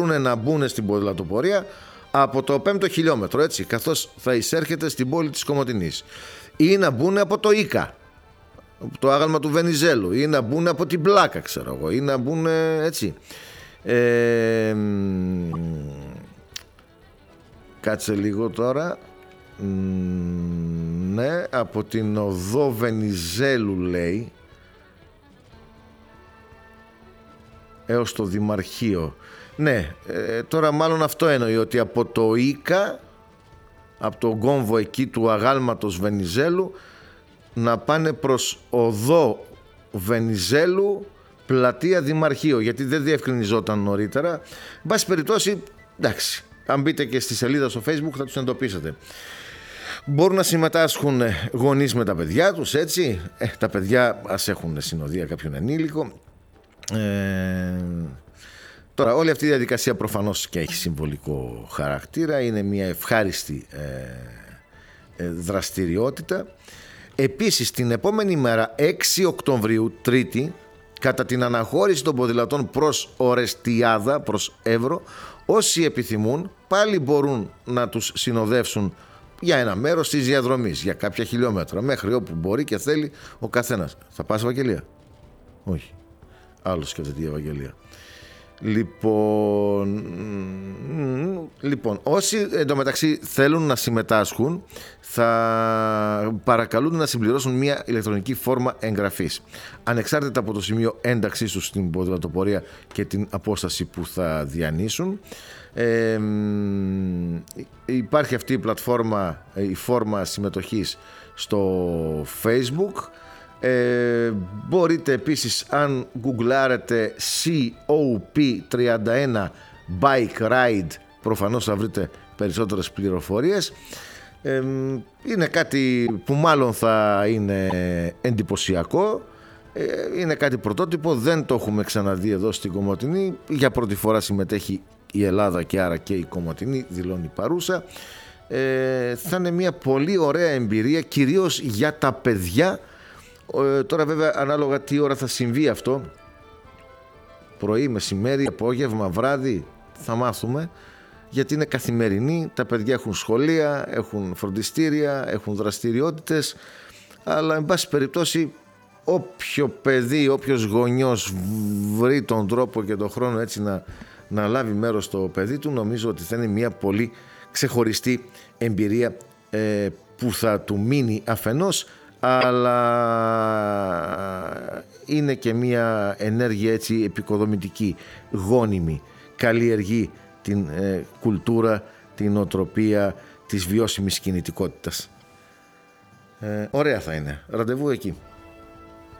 θέλουν να μπουν στην ποδηλατοπορία από το 5ο χιλιόμετρο, έτσι, καθώς θα εισέρχεται στην πόλη της Κομοτηνής, ή να μπουν από το Ίκα, το άγαλμα του Βενιζέλου, ή να μπουν από την Πλάκα, ξέρω εγώ, ή να μπουν έτσι. Κάτσε λίγο τώρα. Ναι, από την οδό Βενιζέλου λέει έως το Δημαρχείο. Ναι, τώρα μάλλον αυτό εννοεί, ότι από το Ίκα, από τον κόμβο εκεί του αγάλματος Βενιζέλου, να πάνε προς οδό Βενιζέλου, πλατεία Δημαρχείο, γιατί δεν διευκρινιζόταν νωρίτερα. Εν πάση περιπτώσει, εντάξει, αν μπείτε και στη σελίδα στο Facebook θα τους εντοπίσετε. Μπορούν να συμμετάσχουν γονείς με τα παιδιά τους, έτσι. Τα παιδιά ας έχουν συνοδεία κάποιον ενήλικο. Τώρα όλη αυτή η διαδικασία προφανώς και έχει συμβολικό χαρακτήρα. Είναι μια ευχάριστη δραστηριότητα. Επίσης την επόμενη μέρα, 6 Οκτωβρίου, Τρίτη, κατά την αναχώρηση των ποδηλατών προς Ορεστιάδα, προς Εύρο, όσοι επιθυμούν πάλι μπορούν να τους συνοδεύσουν για ένα μέρος της διαδρομής, για κάποια χιλιόμετρα, μέχρι όπου μπορεί και θέλει ο καθένας. Θα πας Ευαγγελία? Όχι. Άλλος σκέφτεται η Ευαγγελία. Λοιπόν, όσοι εντωμεταξύ θέλουν να συμμετάσχουν, θα παρακαλούν να συμπληρώσουν μια ηλεκτρονική φόρμα εγγραφής, ανεξάρτητα από το σημείο ένταξής τους στην ποδηλατοπορία και την απόσταση που θα διανύσουν. Υπάρχει αυτή η πλατφόρμα, η φόρμα συμμετοχής στο Facebook. Μπορείτε επίσης, αν γκουγκλάρετε COP31 Bike Ride, προφανώς θα βρείτε περισσότερες πληροφορίες. Είναι κάτι που μάλλον θα είναι εντυπωσιακό. Είναι κάτι πρωτότυπο, δεν το έχουμε ξαναδεί εδώ στην Κομοτηνή. Για πρώτη φορά συμμετέχει η Ελλάδα και άρα και η Κομοτηνή δηλώνει παρούσα. Θα είναι μια πολύ ωραία εμπειρία, κυρίως για τα παιδιά. Τώρα βέβαια ανάλογα τι ώρα θα συμβεί αυτό, πρωί, μεσημέρι, απόγευμα, βράδυ, θα μάθουμε, γιατί είναι καθημερινή. Τα παιδιά έχουν σχολεία, έχουν φροντιστήρια, έχουν δραστηριότητες, αλλά εν πάση περιπτώσει όποιο παιδί, όποιος γονιός βρει τον τρόπο και τον χρόνο έτσι να λάβει μέρος στο παιδί του, νομίζω ότι θα είναι μια πολύ ξεχωριστή εμπειρία που θα του μείνει αφενός, αλλά είναι και μια ενέργεια έτσι επικοδομητική, γόνιμη, καλλιεργεί την κουλτούρα, την νοοτροπία της βιώσιμης κινητικότητας. Ωραία θα είναι. Ραντεβού εκεί.